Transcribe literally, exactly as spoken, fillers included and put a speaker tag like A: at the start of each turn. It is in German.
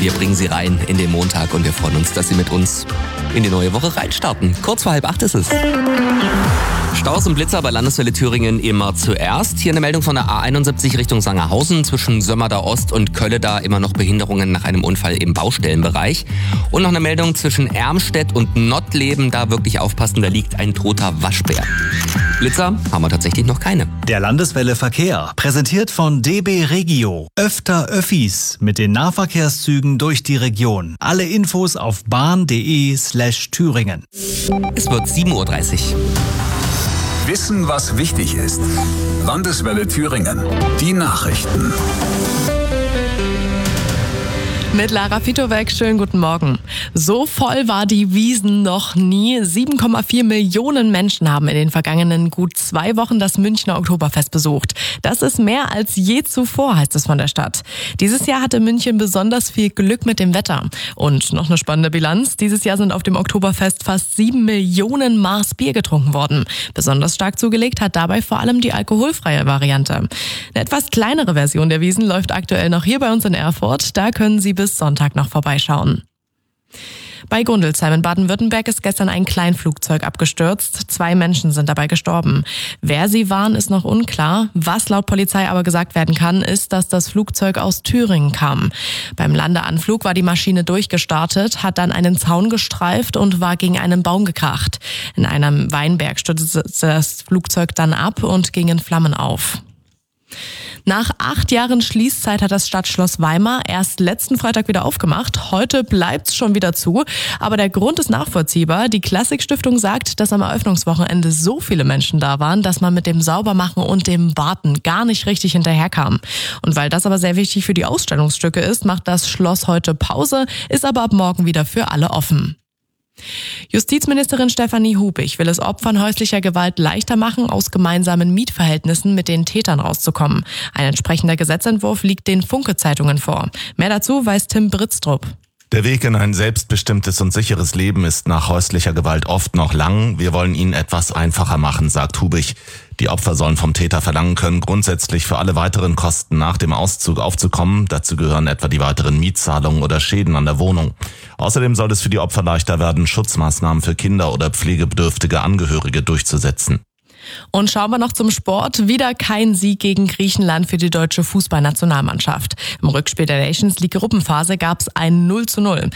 A: Wir bringen Sie rein in den Montag und wir freuen uns, dass Sie mit uns in die neue Woche reinstarten. Kurz vor halb acht ist es. Staus und Blitzer bei Landeswelle Thüringen immer zuerst. Hier eine Meldung von der A einundsiebzig Richtung Sangerhausen. Zwischen Sömmerda Ost und Kölleda immer noch Behinderungen nach einem Unfall im Baustellenbereich. Und noch eine Meldung zwischen Ermstedt und Nottleben. Da wirklich aufpassen, da liegt ein toter Waschbär. Blitzer haben wir tatsächlich noch keine.
B: Der Landeswelle Verkehr, präsentiert von D B Regio. Öfter Öffis mit den Nahverkehrszügen durch die Region. Alle Infos auf bahn.de slash Thüringen.
A: Es wird sieben Uhr dreißig.
C: Wissen, was wichtig ist. Landeswelle Thüringen. Die Nachrichten.
D: Mit Lara Fitowek, schönen guten Morgen. So voll war die Wiesn noch nie. sieben Komma vier Millionen Menschen haben in den vergangenen gut zwei Wochen das Münchner Oktoberfest besucht. Das ist mehr als je zuvor, heißt es von der Stadt. Dieses Jahr hatte München besonders viel Glück mit dem Wetter. Und noch eine spannende Bilanz. Dieses Jahr sind auf dem Oktoberfest fast sieben Millionen Maß Bier getrunken worden. Besonders stark zugelegt hat dabei vor allem die alkoholfreie Variante. Eine etwas kleinere Version der Wiesn läuft aktuell noch hier bei uns in Erfurt. Da können Sie bis Sonntag noch vorbeischauen. Bei Gundelsheim in Baden-Württemberg ist gestern ein Kleinflugzeug abgestürzt. Zwei Menschen sind dabei gestorben. Wer sie waren, ist noch unklar. Was laut Polizei aber gesagt werden kann, ist, dass das Flugzeug aus Thüringen kam. Beim Landeanflug war die Maschine durchgestartet, hat dann einen Zaun gestreift und war gegen einen Baum gekracht. In einem Weinberg stürzte das Flugzeug dann ab und ging in Flammen auf. Nach acht Jahren Schließzeit hat das Stadtschloss Weimar erst letzten Freitag wieder aufgemacht. Heute bleibt's schon wieder zu. Aber der Grund ist nachvollziehbar. Die Klassik-Stiftung sagt, dass am Eröffnungswochenende so viele Menschen da waren, dass man mit dem Saubermachen und dem Warten gar nicht richtig hinterherkam. Und weil das aber sehr wichtig für die Ausstellungsstücke ist, macht das Schloss heute Pause, ist aber ab morgen wieder für alle offen. Justizministerin Stefanie Hubig will es Opfern häuslicher Gewalt leichter machen, aus gemeinsamen Mietverhältnissen mit den Tätern rauszukommen. Ein entsprechender Gesetzentwurf liegt den Funke-Zeitungen vor. Mehr dazu weiß Tim Britztrup.
E: Der Weg in ein selbstbestimmtes und sicheres Leben ist nach häuslicher Gewalt oft noch lang. Wir wollen ihn etwas einfacher machen, sagt Hubig. Die Opfer sollen vom Täter verlangen können, grundsätzlich für alle weiteren Kosten nach dem Auszug aufzukommen. Dazu gehören etwa die weiteren Mietzahlungen oder Schäden an der Wohnung. Außerdem soll es für die Opfer leichter werden, Schutzmaßnahmen für Kinder oder pflegebedürftige Angehörige durchzusetzen.
D: Und schauen wir noch zum Sport. Wieder kein Sieg gegen Griechenland für die deutsche Fußballnationalmannschaft. Im Rückspiel der Nations League Gruppenphase gab es ein null zu null.